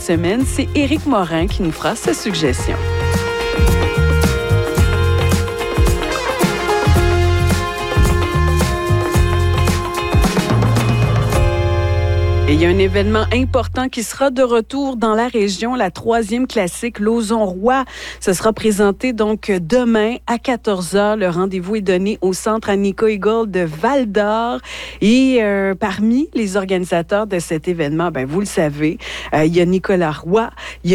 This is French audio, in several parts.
semaine. C'est Éric Morin qui nous fera sa suggestion. Et il y a un événement important qui sera de retour dans la région, la 3e classique Lauson-Roy. Ce sera présenté donc demain à 14h. Le rendez-vous est donné au centre Annika Eagle de Val-d'Or. Et parmi les organisateurs de cet événement, vous le savez, il y a Nicolas Roy,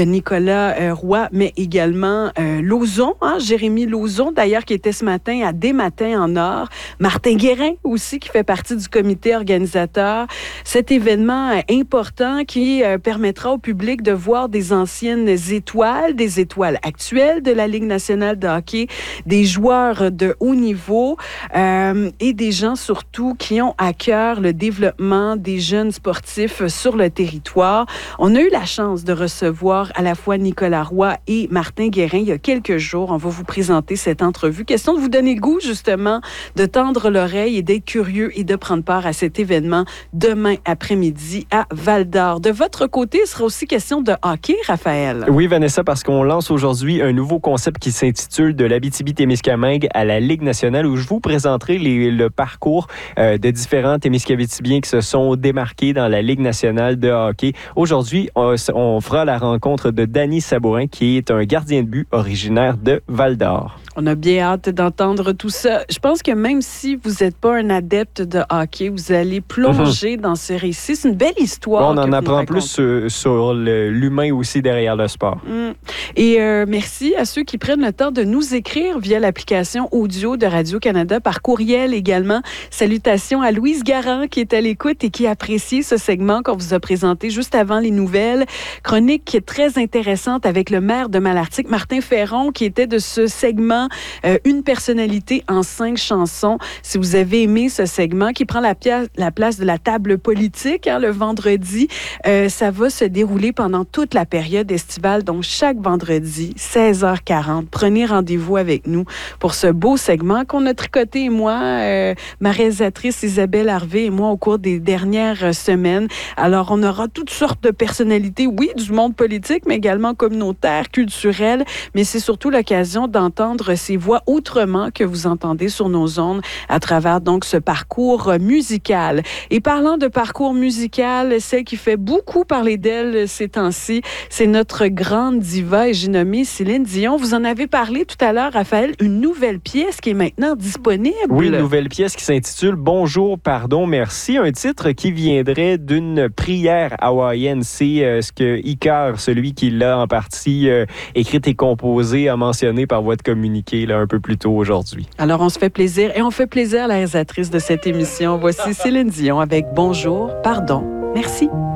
mais également Lauzon, Jérémy Lauzon, d'ailleurs, qui était ce matin à Des Matins en Or. Martin Guérin aussi, qui fait partie du comité organisateur. Cet événement important qui permettra au public de voir des anciennes étoiles, des étoiles actuelles de la Ligue nationale de hockey, des joueurs de haut niveau et des gens surtout qui ont à cœur le développement des jeunes sportifs sur le territoire. On a eu la chance de recevoir à la fois Nicolas Roy et Martin Guérin il y a quelques jours. On va vous présenter cette entrevue. Question de vous donner le goût justement de tendre l'oreille et d'être curieux et de prendre part à cet événement demain après-midi à Val-d'Or. De votre côté, il sera aussi question de hockey, Raphaël. Oui, Vanessa, parce qu'on lance aujourd'hui un nouveau concept qui s'intitule de l'Abitibi-Témiscamingue à la Ligue nationale, où je vous présenterai le parcours de différents Témiscabitibiens qui se sont démarqués dans la Ligue nationale de hockey. Aujourd'hui, on fera la rencontre de Danny Sabourin, qui est un gardien de but originaire de Val-d'Or. On a bien hâte d'entendre tout ça. Je pense que même si vous n'êtes pas un adepte de hockey, vous allez plonger dans ce récit. C'est une belle histoire. On en apprend plus sur l'humain aussi derrière le sport. Et merci à ceux qui prennent le temps de nous écrire via l'application audio de Radio-Canada, par courriel également. Salutations à Louise Garand qui est à l'écoute et qui apprécie ce segment qu'on vous a présenté juste avant les nouvelles. Chronique très intéressante avec le maire de Malartic, Martin Ferron, qui était de ce segment Une personnalité en 5 chansons. Si vous avez aimé ce segment qui prend la place de la table politique le vendredi, ça va se dérouler pendant toute la période estivale. Donc, chaque vendredi, 16h40, prenez rendez-vous avec nous pour ce beau segment qu'on a tricoté, moi, ma réalisatrice Isabelle Harvey et moi, au cours des dernières semaines. Alors, on aura toutes sortes de personnalités, oui, du monde politique, mais également communautaire, culturel, mais c'est surtout l'occasion d'entendre ces voix autrement que vous entendez sur nos ondes à travers donc ce parcours musical. Et parlant de parcours musical, celle qui fait beaucoup parler d'elle ces temps-ci, c'est notre grande diva et j'ai nommé Céline Dion. Vous en avez parlé tout à l'heure, Raphaël, une nouvelle pièce qui est maintenant disponible. Oui, une nouvelle pièce qui s'intitule « Bonjour, pardon, merci », un titre qui viendrait d'une prière hawaïenne. C'est ce que Icar, celui qui l'a en partie écrite et composée, a mentionné par voie de communiqué un peu plus tôt aujourd'hui. Alors, on se fait plaisir et on fait plaisir à la réalisatrice de cette émission. Voici Céline Dion avec « Bonjour, pardon, merci ».